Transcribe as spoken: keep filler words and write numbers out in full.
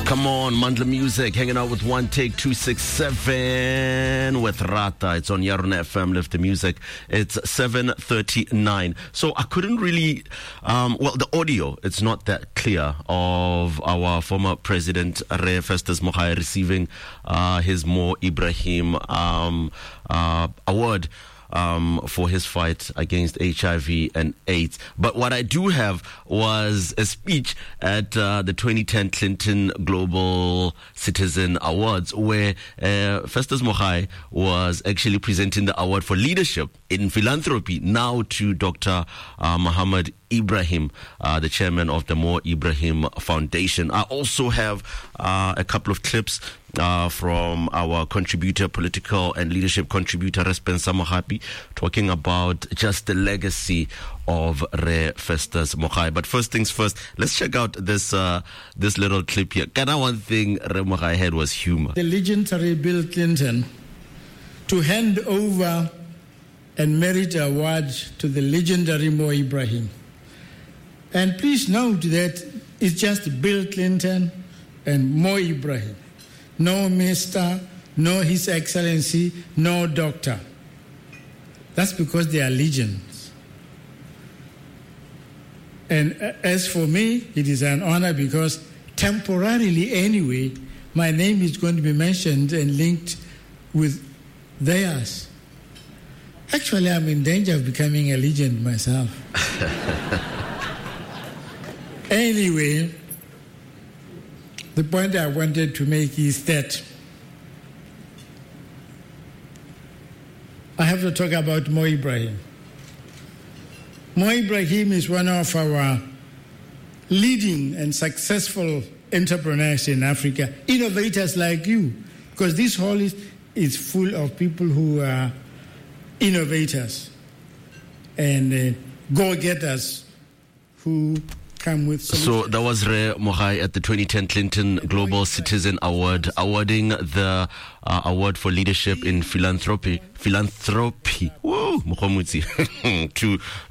Come on, Mandla Music, hanging out with One Take two six seven with Rata. It's on Yarona F M, Lift the Music. It's seven thirty-nine. So I couldn't really, um, well, the audio, it's not that clear of our former president, Re Festus Mogae, receiving uh, his Mo Ibrahim um, uh, award. Um, for his fight against H I V and AIDS. But what I do have was a speech at uh, the twenty ten Clinton Global Citizen Awards, where uh, Festus Mogae was actually presenting the award for leadership in philanthropy now to Doctor Uh, Muhammad Ibrahim, uh, the chairman of the Mo Ibrahim Foundation. I also have uh, a couple of clips uh, from our contributor, political and leadership contributor, Spencer Mohapi, talking about just the legacy of Re Festus Mogae. But first things first, let's check out this uh, this little clip here. Kana, one thing Re Mogae had was humor. The legendary Bill Clinton to hand over and merit award to the legendary Mo Ibrahim. And please note that it's just Bill Clinton and Mo Ibrahim. No Mister, no His Excellency, no Doctor. That's because they are legends. And as for me, it is an honor because temporarily anyway, my name is going to be mentioned and linked with theirs. Actually, I'm in danger of becoming a legend myself. Anyway, the point I wanted to make is that I have to talk about Mo Ibrahim. Mo Ibrahim is one of our leading and successful entrepreneurs in Africa, innovators like you, because this hall is, is full of people who are innovators and uh, go-getters who come with solutions. So that was Re Mogae at the twenty ten Clinton Global Citizen Award, awarding the uh, award for leadership in philanthropy, philanthropy, woo, to